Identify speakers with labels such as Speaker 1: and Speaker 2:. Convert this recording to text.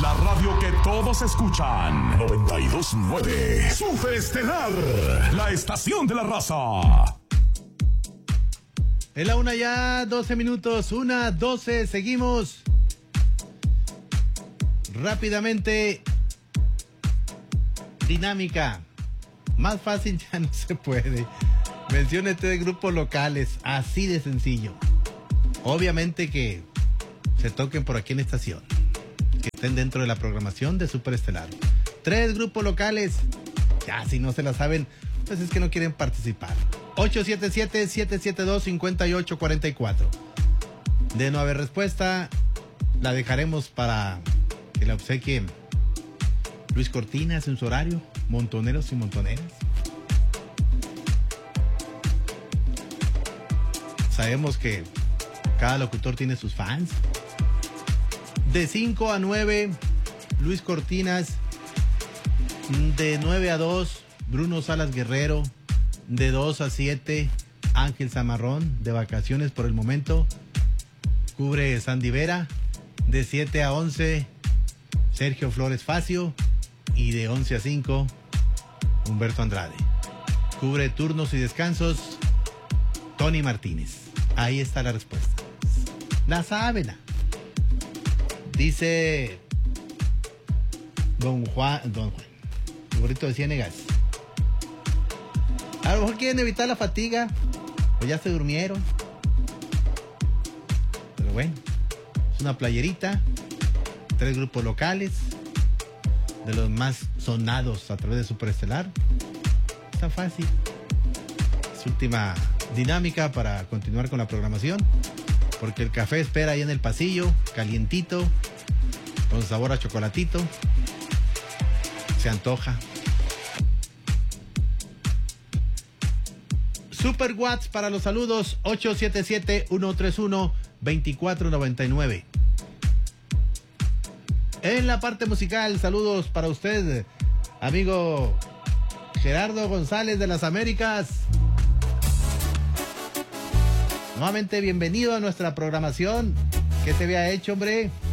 Speaker 1: La radio que todos escuchan. 92.9. Super Estelar. La estación de la raza.
Speaker 2: Es la 1 ya, 12 minutos. 1:12. Seguimos. Rápidamente. Dinámica. Más fácil ya no se puede. Mencione 3 grupos locales. Así de sencillo. Obviamente que se toquen por aquí en estación. Que estén dentro de la programación de Super Estelar. 3 grupos locales. Ya, si no se la saben, pues es que no quieren participar. 877-772-5844. De no haber respuesta, la dejaremos para que la obsequie Luis Cortinas en su horario. Montoneros y montoneras. Sabemos que cada locutor tiene sus fans. De 5 a 9, Luis Cortinas. De 9 a 2, Bruno Salas Guerrero. De 2 a 7, Ángel Zamarrón, de vacaciones por el momento. Cubre Sandy Vera. De 7 a 11, Sergio Flores Facio. Y de 11 a 5, Humberto Andrade. Cubre turnos y descansos, Tony Martínez. Ahí está la respuesta. La saben. Dice Don Juan, el gorrito de Ciénegas. A lo mejor quieren evitar la fatiga, o ya se durmieron. Pero bueno, es una playerita, 3 grupos locales, de los más sonados a través de Super Estelar. Está fácil. Es última dinámica para continuar con la programación, porque el café espera ahí en el pasillo, calientito, con sabor a chocolatito. Se antoja. Super Watts para los saludos, 877-131-2499. En la parte musical, saludos para usted, amigo Gerardo González de las Américas. Nuevamente bienvenido a nuestra programación. ¿Qué se había hecho, hombre?